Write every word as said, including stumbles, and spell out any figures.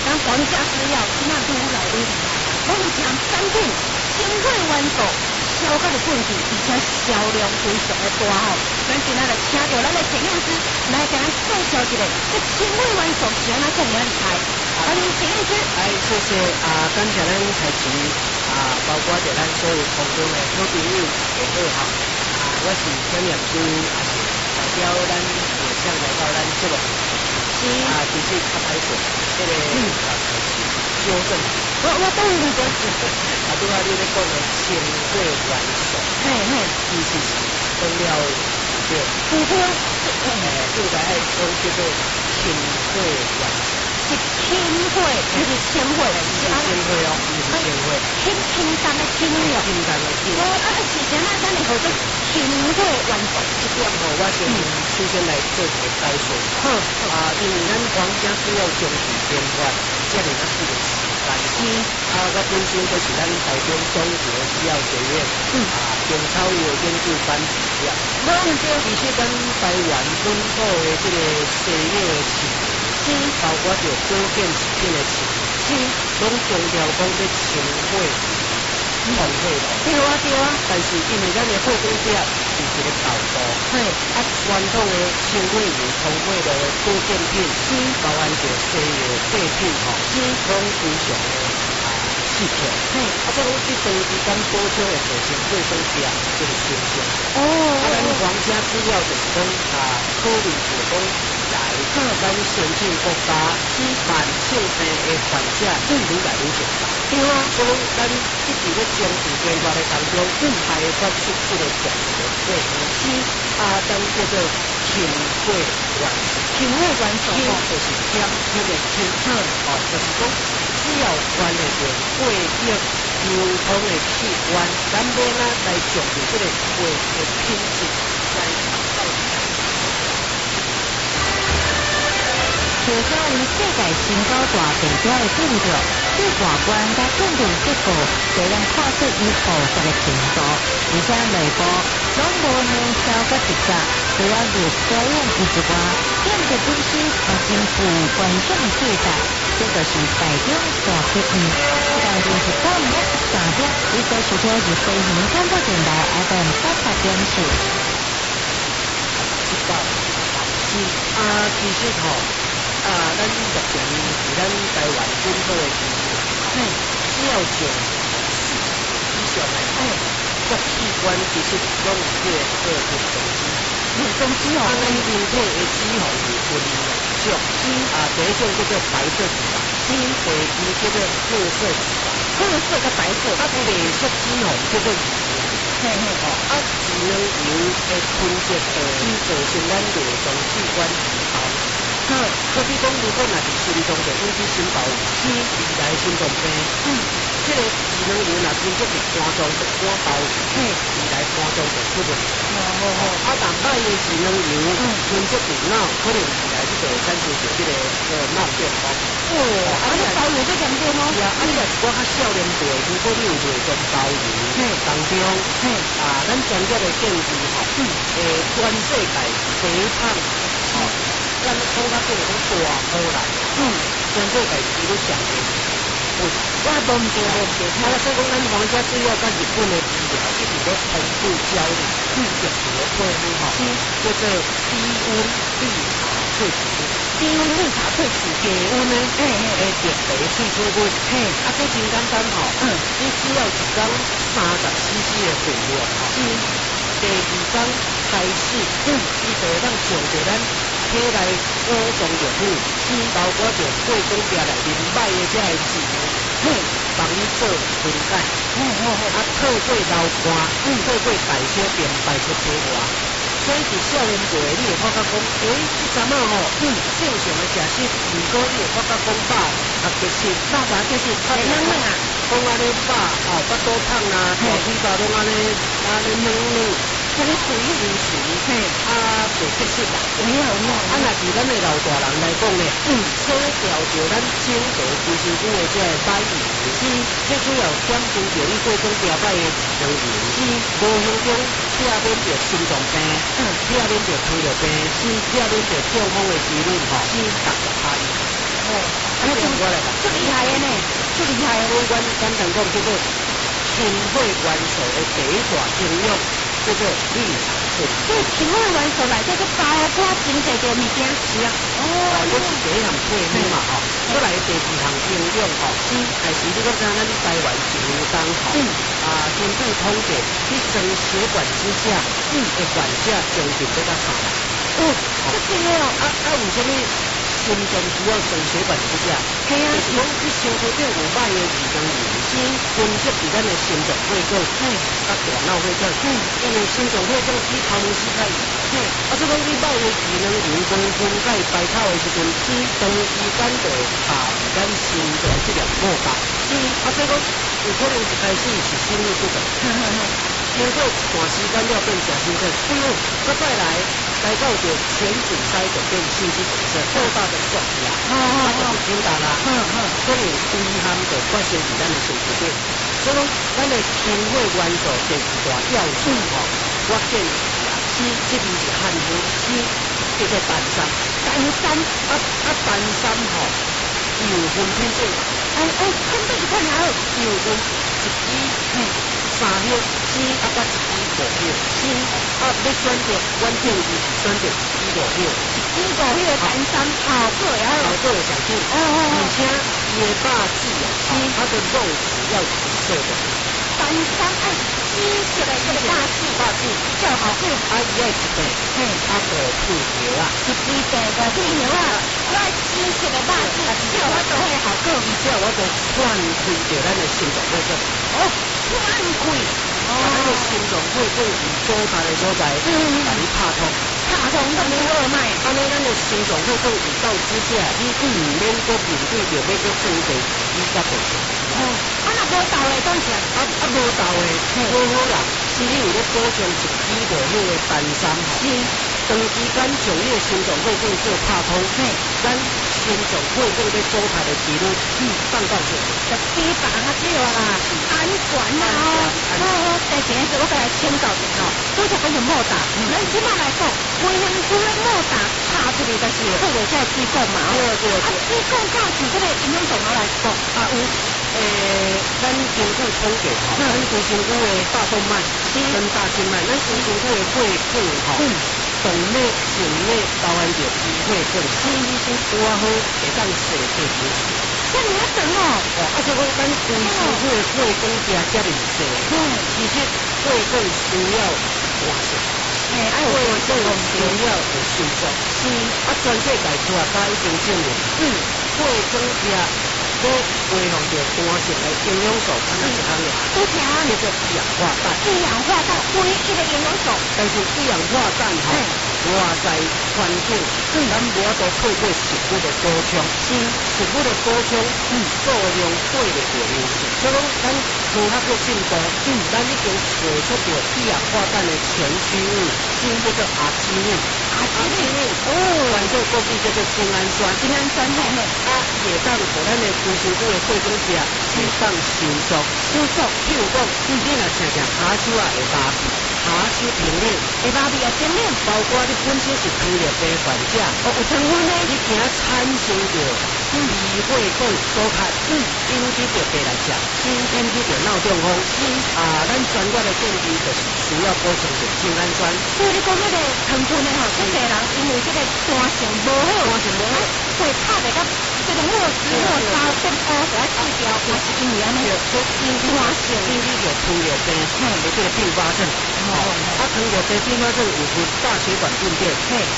咱皇家制药那愈来愈厉害，我们将产品精惠完售，销价的本事，而且销量非常的大吼。咱今仔来请到咱的陈药师来给咱介绍一下，这精惠完售是安怎这么厉害？欢迎陈药师。 哎，谢谢啊，感谢咱台前啊，包括着咱所有空中的好朋友大家好啊，我是陈药师，也是代表咱也想来到咱节目。啊，其实较歹势，这个嗯，纠正。 我我当然了解。 啊，拄仔你咧讲的清血元素， 嘿嘿， 其实是讲了对， 补充， 诶，应该爱讲叫做清血元素。 是清血，不是清血， 是清血哦，不是清血。 清清淡的清哦。 清淡的清。 哦，啊，是啥啊？咱嚟学做清血元素。 这点吼，我先首先来做一个解说。好啊，因为咱皇家制药中期研发，这里咱是时间。是啊，我本身就是咱台中中国制药学院嗯啊中草药研究班主任。 冇问题。 其实咱台湾本土的这个西药的市是包括着保健食品的市是拢强调讲要清血通血咯。 对啊对啊。 但是因为咱的货工业是一个豆腐，嘿，啊传统的清血油通血的保健品，是包含着西药制品吼，是拢非常的啊适合。嘿，啊这拢去长时间补充的做成最终食就是清血。哦。啊，咱皇家制药就是讲啊，考虑着讲来，咱先进国家是慢性病的患者愈来愈少。对啊，所以咱一直咧将时间发的当中，嗯，开发出这个重要的是啊，咱叫做清血元素。 清血元素就是添添的清，哦，就是讲只要关的着血液流通的器官，咱要哪来重视这个血的品质来达到。 小小于世界新高大地标的建筑，对外观甲建筑结构，都能看出伊复杂的程度，而且内部拢无年超甲复杂，除了历史表演以之外，建筑本身也真富观赏色彩。这就是台中大客院，当然是到末三点，你所收听是飞行广播电台 F M 八八点四。 知道，是啊，其实吼。啊，咱目前是咱台湾本土的市场，嘿，只要从四十以上的嘿各器官，其实拢有这个二分中脂，二分脂肪，咱人体的脂肪有分两种，是啊，第一种叫做白色脂肪，是第二叫做褐色脂肪， 褐色甲白色， 啊，绿色脂肪叫做鱼油，嘿嘿哦，啊，智能油的分解是造成咱内脏器官细胞。好，可比讲，如果若是心脏就引起心包是未来心脏病。嗯，这个智能油若分解是肝脏就肝包嘿，未来肝脏就出问题。哦哦哦。啊，但歹的智能油分解伫脑，可能未来你就会产生着这个呃脑中风。哦， 啊，你包油最严重哦。 是啊，啊，你若是我较少年辈，如果你有内脏包油嘿当中嘿啊，咱专业的建议吼，嗯，诶，全世界肥胖哦。咱讲较做讲大荷兰，嗯，全世界几乎上个是日本，我都唔对唔对，啊，所以讲咱皇家制药甲日本的治疗一直咧同步交流，嗯，一直咧配合吼，是叫做低温绿茶萃取物， 低温绿茶萃取， 低温呢，诶诶，诶，电肥萃取物，嘿，啊，这真简单吼，嗯，你只要一缸三十 C C 的分量，吼，是第二缸开始，嗯，伊就会当上着咱。体内五种药物，是包括着过冬病内面歹的这个治疗，嘿，帮你做分解，哦哦哦，啊，透过流汗，嗯，透过代谢变排出体外，所以伫少年辈你会发觉讲，诶，即阵啊吼，嗯，正常的食食，如果你会发觉讲饱，啊，其实饱饱其实较软软啊，讲安尼饱，哦，腹肚痛啦，大腿肉拢安尼安尼软软。这个水流水，嘿，啊，袂结实啦。有影有影。啊，若是咱的老大人来讲呢，嗯，洗掉着咱整个规身躯的这个歹油，是，这需要减轻着你过种掉歹的智能油，是，无形中避免着心脏病，嗯，避免着糖尿病，是，避免着中风的几率吼，是，达到差异。哦，啊，这样过来啦。 这呢，足厉害哦。 所以阮简单讲，叫做氢会元素的第一大应用，叫做绿茶水。 所以氢会元素内底个包括真侪个物件是啊。哦。 我是第一项配方嘛吼，再来第二项应用吼，是还是你讲像咱台湾石牛蛋吼，啊，根据统计，你升血管支架，嗯，的管架将近要较长。 哦，这真个哦。 啊啊，为什么心脏需要升血管支架？ 系啊， 就是讲你身躯顶有歹的二氧化碳，分析伫咱的心脏血管，嘿，啊大脑血管，嗯，因为心脏血管比头毛丝较硬，嘿，啊，所以讲你歹的二氧化碳分解排口的时阵，是长时间就会卡伫咱心脏这条毛带，是，啊，所以讲有可能一开始是心律不整，经过一段时间了变成心脏，哎呦，再再来。来到就全阻塞就变心肌梗塞，扩大的缩压，哦哦哦，就紧张啦，嗯嗯，可能危险就发生伫咱的身躯顶。所以讲，咱的氢会元素第二大要素吼，我建议啊，是这边是汉字，是叫做丹参。 丹参啊啊，丹参吼，有分品种， 哎哎，分别是看哪有？ 有分一支，嘿，三叶是啊，甲一支五叶是。啊，要选择，阮建议是选择一支五叶， 一支五叶丹参效果也好， 效果会上紧，哦哦而且伊的肉质啊，是它的肉质要紫色的。 丹参爱紫色的这个肉质， 肉质较好看。 啊，伊爱一块，嘿，啊，五片油啊， 一支白五片油啊，我爱紫色的肉质，叫我做迄个效果， 而且我都换开着咱的心脏血管， 哦，换开。 把咱的心脏血管有所在的所在，嗯，把你拍通， 拍通都没二脉， 安尼咱的心脏血管有到支架，你唔免搁面对着要搁装地支甲地。 哦，啊若无豆的怎样？ 啊啊无豆的，好好啦，是你有咧补充一支的迄个丹参吼，是长时间将你的心脏血管做拍通，嘿，咱心脏血管咧阻塞的几率，嗯，降到最低。 就比别人较少啦，安全啦哦。好好，第一件事我甲来请教一下哦，拄则讲到莫打，咱即摆来讲，规身躯的莫打拍出去就是做袂出子宫嘛， 对对对。 啊，子宫到是这个营养素拿来讲， 啊有，诶，咱根据统计吼，咱规身躯的大动脉跟大静脉，咱规身躯的血管吼，动脉、静脉包含着脾血管，所以你先拄啊好会当摄取进去。 这么长哦， 哦，啊，所以讲咱规身躯的血管加加入济，嗯，其实血管需要换血， 哎，爱有血管需要有收缩，是，啊，全世界科学家已经证明，嗯，血管加要维护着单纯的营养素，安尼一项了， 多条叫做一氧化氮。 一氧化氮唯一的营养素， 但是一氧化氮吼，外在环境，咱无法度透过食物的补充，是食物的补充，嗯，数量对得着优势。所以讲，咱科学嘅进步，嗯，咱已经找出着一氧化氮的前驱物，是叫做阿基米。阿基米哦，反正国语叫做精氨酸。 精氨酸嘿嘿， 啊，会当互咱的规身躯的血管壁会当收缩，收缩。譬如讲，你若常常下手啊会麻痹，下手平面， 会麻痹啊平面， 包括你本身是糖尿病患者， 哦有糖分呢， 你惊产生着胰血管阻塞，嗯，引起着白内障，是引起着脑中风，是啊，咱专业的建议就是需要补充着精氨酸。 所以你讲迄个糖分的吼，这些人因为这个肝性无好，肝性无好，会拍得到这个末梢末梢变乌是爱治疗，也是因为安尼， 所以引起肝性引起着糖尿病的这个并发症。哦，啊，糖尿病并发症有分大血管病变。